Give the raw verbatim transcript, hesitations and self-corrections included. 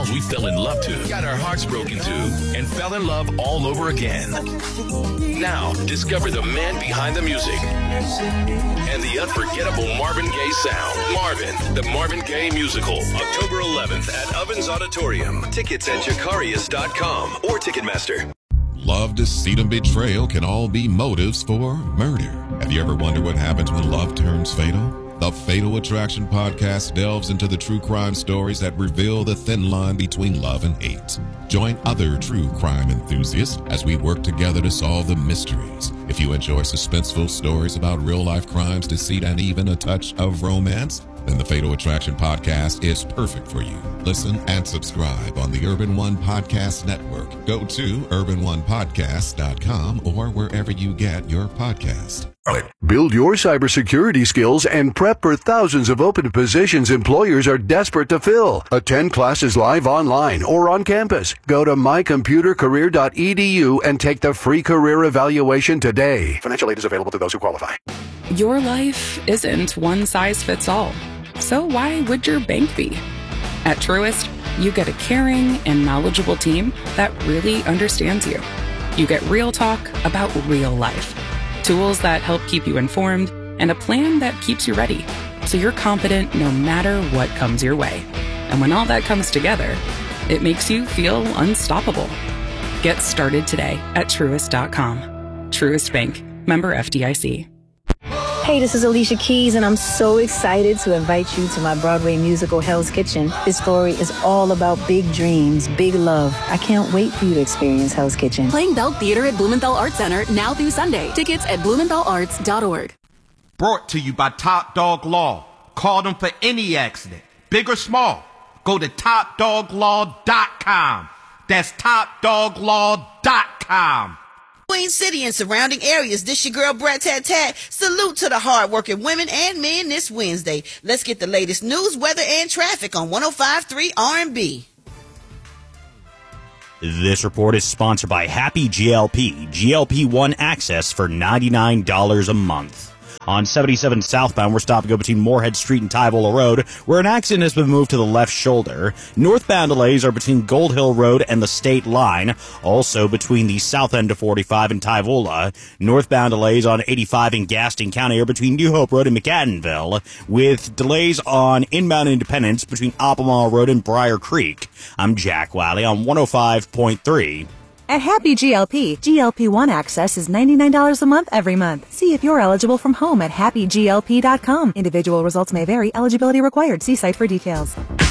songs we fell in love to, got our hearts broken to, and fell in love all over again. Now, discover the man behind the music and the unforgettable Marvin Gaye sound. Marvin, the Marvin Gaye Musical, October eleventh at Ovens Auditorium. Tickets at Jacarius dot com or Ticketmaster. Love, deceit, and betrayal can all be motives for murder. Have you ever wondered what happens when love turns fatal? The Fatal Attraction podcast delves into the true crime stories that reveal the thin line between love and hate. Join other true crime enthusiasts as we work together to solve the mysteries. If you enjoy suspenseful stories about real-life crimes, deceit, and even a touch of romance, then the Fatal Attraction podcast is perfect for you. Listen and subscribe on the Urban One Podcast Network. Go to urban one podcast dot com or wherever you get your podcast. Build your cybersecurity skills and prep for thousands of open positions employers are desperate to fill. Attend classes live online or on campus. Go to my computer career dot e d u and take the free career evaluation today. Financial aid is available to those who qualify. Your life isn't one size fits all. So why would your bank be? At Truist, you get a caring and knowledgeable team that really understands you. You get real talk about real life, tools that help keep you informed, and a plan that keeps you ready, so you're confident no matter what comes your way. And when all that comes together, it makes you feel unstoppable. Get started today at Truist dot com. Truist Bank, member F D I C. Hey, this is Alicia Keys, and I'm so excited to invite you to my Broadway musical, Hell's Kitchen. This story is all about big dreams, big love. I can't wait for you to experience Hell's Kitchen. Playing Bell Theater at Blumenthal Arts Center now through Sunday. Tickets at blumenthal arts dot org. Brought to you by Top Dog Law. Call them for any accident, big or small. Go to top dog law dot com. That's top dog law dot com. Queen City and surrounding areas, this your girl Brat Tat Tat. Salute to the hard-working women and men this Wednesday. Let's get the latest news, weather, and traffic on one oh five point three R and B. This report is sponsored by Happy G L P, G L P one access for ninety-nine dollars a month. On seventy-seven southbound, we're stopped to go between Moorhead Street and Tyvola Road, where an accident has been moved to the left shoulder. Northbound delays are between Gold Hill Road and the state line, also between the south end of forty-five and Tyvola. Northbound delays on eighty-five in Gaston County are between New Hope Road and McAdenville, with delays on inbound Independence between Albemarle Road and Briar Creek. I'm Jack Wiley on one oh five point three. At Happy G L P, G L P one access is ninety-nine dollars a month every month. See if you're eligible from home at happy G L P dot com. Individual results may vary. Eligibility required. See site for details.